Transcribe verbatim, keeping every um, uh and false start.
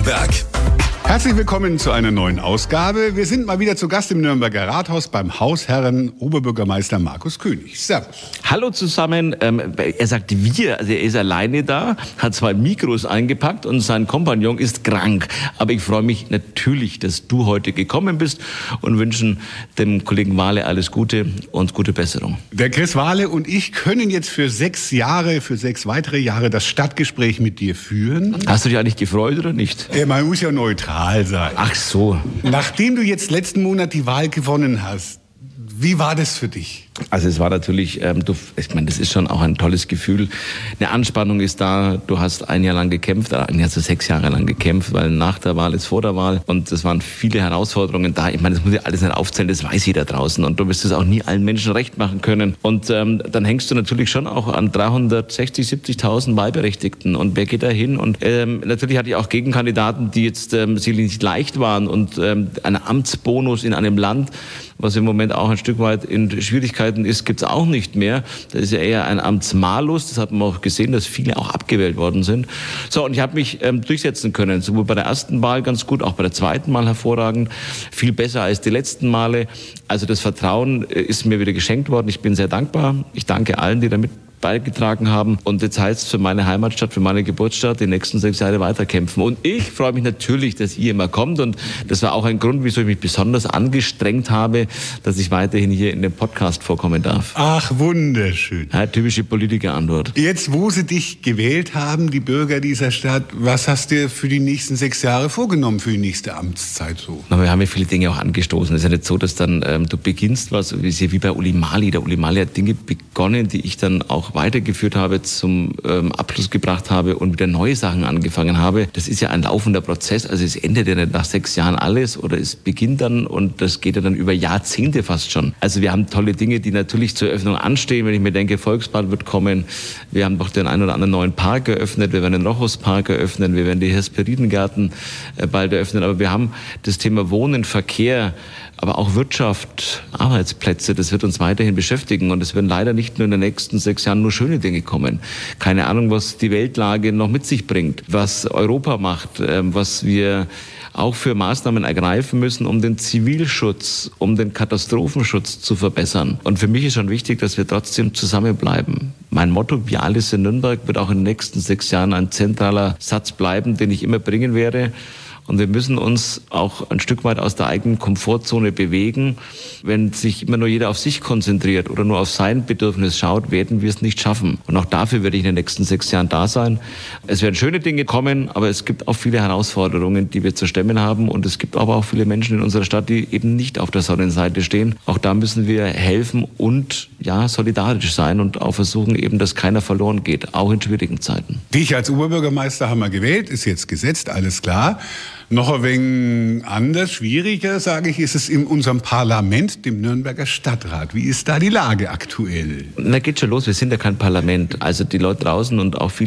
Berg. Herzlich willkommen zu einer neuen Ausgabe. Wir sind mal wieder zu Gast im Nürnberger Rathaus beim Hausherren Oberbürgermeister Markus König. Servus. Hallo zusammen. Ähm, er sagt wir, also er ist alleine da, hat zwei Mikros eingepackt und sein Kompagnon ist krank. Aber ich freue mich natürlich, dass du heute gekommen bist und wünschen dem Kollegen Wahle alles Gute und gute Besserung. Der Chris Wahle und ich können jetzt für sechs Jahre, für sechs weitere Jahre das Stadtgespräch mit dir führen. Hast du dich eigentlich gefreut oder nicht? Äh, man muss ja neutral sein. Ach so. Nachdem du jetzt letzten Monat die Wahl gewonnen hast, wie war das für dich? Also es war natürlich, ähm, du, ich meine, das ist schon auch ein tolles Gefühl. Eine Anspannung ist da. Du hast ein Jahr lang gekämpft, ein Jahr, so sechs Jahre lang gekämpft, weil nach der Wahl ist vor der Wahl. Und es waren viele Herausforderungen da. Ich meine, das muss ich alles nicht aufzählen, das weiß jeder draußen. Und du wirst es auch nie allen Menschen recht machen können. Und ähm, dann hängst du natürlich schon auch an dreihundertsechzig, siebzigtausend Wahlberechtigten. Und wer geht da hin? Und ähm, natürlich hatte ich auch Gegenkandidaten, die jetzt ähm, sicherlich nicht leicht waren. Und ähm, ein Amtsbonus in einem Land, was im Moment auch ein Stück weit in Schwierigkeiten ist, gibt es auch nicht mehr. Das ist ja eher ein Amtsmalus. Das hat man auch gesehen, dass viele auch abgewählt worden sind. So, und ich habe mich ähm, durchsetzen können. Sowohl bei der ersten Wahl ganz gut, auch bei der zweiten Wahl hervorragend. Viel besser als die letzten Male. Also das Vertrauen äh, ist mir wieder geschenkt worden. Ich bin sehr dankbar. Ich danke allen, die damit beigetragen haben. Und jetzt heißt es für meine Heimatstadt, für meine Geburtsstadt, die nächsten sechs Jahre weiterkämpfen. Und ich freue mich natürlich, dass ihr immer kommt. Und das war auch ein Grund, wieso ich mich besonders angestrengt habe, dass ich weiterhin hier in dem Podcast vorkommen darf. Ach, wunderschön. Ja, typische Politikerantwort. Jetzt, wo sie dich gewählt haben, die Bürger dieser Stadt, was hast du dir für die nächsten sechs Jahre vorgenommen, für die nächste Amtszeit so? Na, wir haben ja viele Dinge auch angestoßen. Es ist ja nicht so, dass dann ähm, du beginnst was, wie bei Uli Mali. Der Uli Mali hat Dinge begonnen, die ich dann auch weitergeführt habe, zum ähm, Abschluss gebracht habe und wieder neue Sachen angefangen habe. Das ist ja ein laufender Prozess, also es endet ja nicht nach sechs Jahren alles oder es beginnt dann und das geht ja dann über Jahrzehnte fast schon. Also wir haben tolle Dinge, die natürlich zur Eröffnung anstehen, wenn ich mir denke, Volksbad wird kommen, wir haben doch den einen oder anderen neuen Park eröffnet, wir werden den Rochhauspark eröffnen, wir werden die Hesperidengarten äh, bald eröffnen, aber wir haben das Thema Wohnen, Verkehr, aber auch Wirtschaft, Arbeitsplätze, das wird uns weiterhin beschäftigen und es werden leider nicht nur in den nächsten sechs Jahren nur schöne Dinge kommen. Keine Ahnung, was die Weltlage noch mit sich bringt, was Europa macht, was wir auch für Maßnahmen ergreifen müssen, um den Zivilschutz, um den Katastrophenschutz zu verbessern. Und für mich ist schon wichtig, dass wir trotzdem zusammenbleiben. Mein Motto, wir alles in Nürnberg, wird auch in den nächsten sechs Jahren ein zentraler Satz bleiben, den ich immer bringen werde. Und wir müssen uns auch ein Stück weit aus der eigenen Komfortzone bewegen. Wenn sich immer nur jeder auf sich konzentriert oder nur auf sein Bedürfnis schaut, werden wir es nicht schaffen. Und auch dafür werde ich in den nächsten sechs Jahren da sein. Es werden schöne Dinge kommen, aber es gibt auch viele Herausforderungen, die wir zu stemmen haben. Und es gibt aber auch viele Menschen in unserer Stadt, die eben nicht auf der Sonnenseite stehen. Auch da müssen wir helfen und ja solidarisch sein und auch versuchen eben, dass keiner verloren geht, auch in schwierigen Zeiten. Dich als Oberbürgermeister haben wir gewählt, ist jetzt gesetzt, alles klar. Noch ein wenig anders, schwieriger, sage ich, ist es in unserem Parlament, dem Nürnberger Stadtrat. Wie ist da die Lage aktuell? Na, geht schon los, wir sind ja kein Parlament. Also die Leute draußen und auch viele